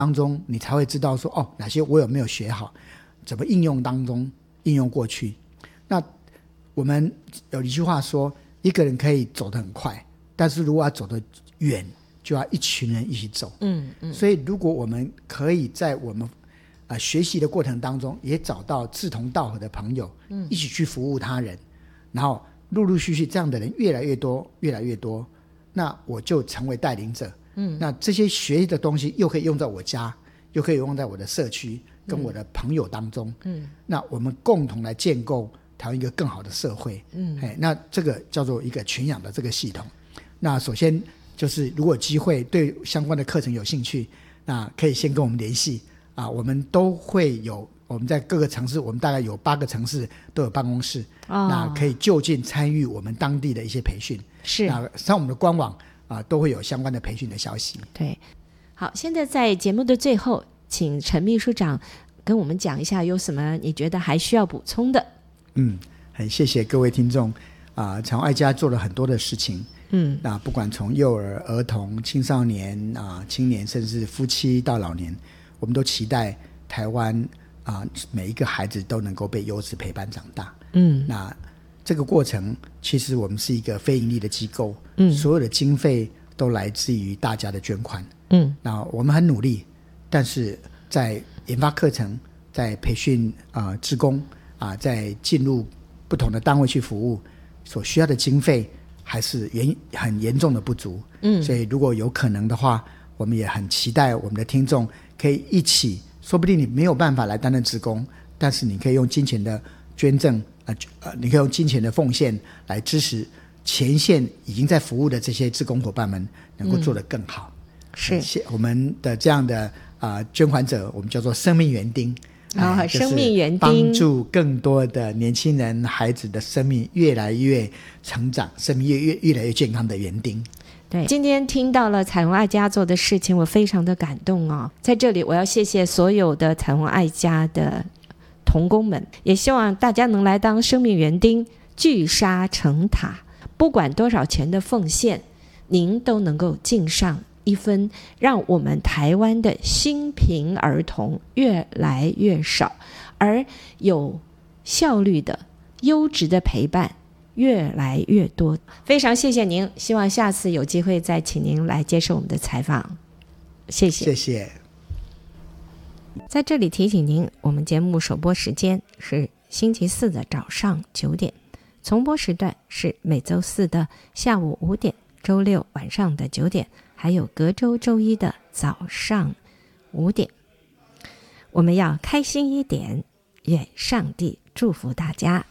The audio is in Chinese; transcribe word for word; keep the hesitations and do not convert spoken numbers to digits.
当中，你才会知道说哦，哪些我有没有学好，怎么应用当中应用过去。那我们有一句话说，一个人可以走得很快，但是如果要走得远，就要一群人一起走。 嗯嗯， 所以如果我们可以在我们、呃、学习的过程当中，也找到志同道合的朋友，嗯，一起去服务他人，然后陆陆续续这样的人越来越多，越来越多，那我就成为带领者。嗯，那这些学习的东西又可以用在我家，又可以用在我的社区跟我的朋友当中。嗯，那我们共同来建构台湾一个更好的社会。嗯，那这个叫做一个群养的这个系统。那首先就是如果有机会对相关的课程有兴趣，那可以先跟我们联系啊，我们都会有，我们在各个城市，我们大概有八个城市都有办公室。哦，那可以就近参与我们当地的一些培训。 是， 那上我们的官网啊，都会有相关的培训的消息。 对，好，现在在节目的最后，请陈秘书长跟我们讲一下有什么你觉得还需要补充的。 嗯，很谢谢各位听众啊，彩虹爱家做了很多的事情。嗯，那不管从幼儿、儿童、青少年啊、青年，甚至夫妻到老年，我们都期待台湾啊每一个孩子都能够被优质陪伴长大。嗯，那这个过程其实我们是一个非盈利的机构，嗯，所有的经费都来自于大家的捐款。嗯，那我们很努力，但是在研发课程，在培训啊志工啊，在进入不同的单位去服务，所需要的经费还是严很严重的不足。嗯，所以如果有可能的话，我们也很期待我们的听众可以一起，说不定你没有办法来担任志工，但是你可以用金钱的捐赠，呃呃，你可以用金钱的奉献来支持前线已经在服务的这些志工伙伴们能够做得更好。 嗯， 是我们的这样的啊、呃、捐款者，我们叫做生命园丁。 哦，哎、生命园丁， 帮助更多的年轻人孩子的生命越来越成长，生命越越越来越健康的园丁。 对，今天听到了彩虹爱家做的事情，我非常的感动哦。在这里我要谢谢所有的彩虹爱家的同工们，也希望大家能来当生命园丁，聚沙成塔，不管多少钱的奉献，您都能够尽上一分，让我们台湾的新贫儿童越来越少，而有效率的优质的陪伴越来越多。非常谢谢您，希望下次有机会再请您来接受我们的采访。谢谢。 谢谢。 在这里提醒您，我们节目首播时间是星期四的早上九点，重播时段是每周四的下午五点，周六晚上的九点，还有隔周周一的早上五点。我们要开心一点，愿上帝祝福大家。